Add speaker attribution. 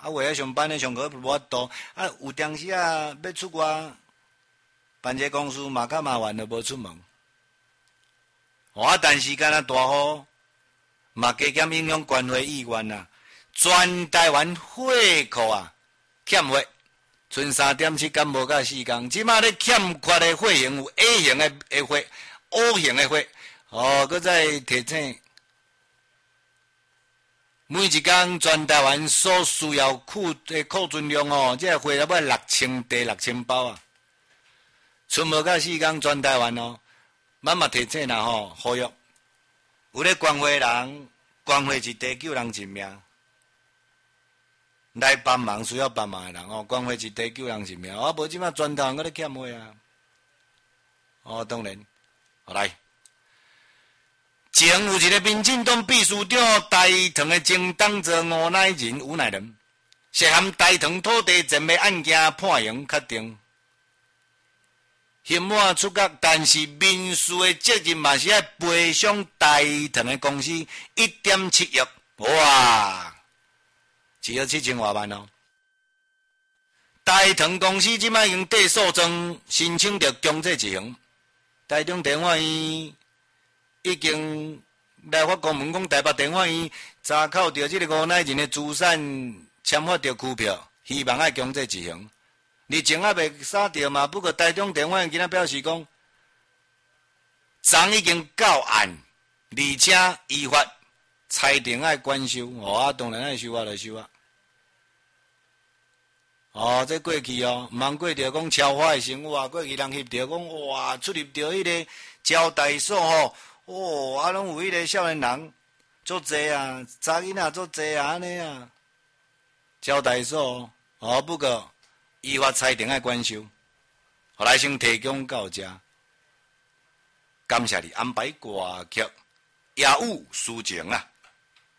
Speaker 1: 啊，为了上班咧上课无法度，啊，有当时啊要出外办一个公司嘛较麻烦，就无出门。但是敢若大雨，嘛加减影响关会意愿啊。全台湾货库啊欠货，剩3.7干无到4工，即马咧欠缺的货型有 A 型的货、O 型的货，搁再提醒，每一工全台湾所需要库存量这货差不多6000包啊，剩无到4工全台湾咱嘛提醒啦呼吁，有咧关会人，关会一地救人一命。来帮忙需要帮忙的人关会一地救人一命。无即马全台湾搁咧欠货啊。当然，来，前有一个民进党秘书长大同的前党座吴乃仁，涉嫌大同土地占卖案件判刑确定，刑满出狱，但是民事的责任嘛是要赔偿大同的公司1.7亿，哇！1亿7000多万大同公司即摆已经提诉状申请着强制执行。台中电话院已经来发公文讲，台北电话院查扣着即个吴乃仁的资产，签发着区票，希望爱强制执行。日前还未杀掉嘛，不过台中电话院今仔表示讲，昨已经告案，而且依法裁定爱管收。当然爱收就收啊。这过去毋通过着讲超花的生活过去人翕着讲哇，出入着迄个招待所拢有迄个少年人足济啊，查囡仔足济啊，安尼啊，招待所不过依法裁定爱管收，来先提供到这，感谢你安排歌曲，业务抒情啊。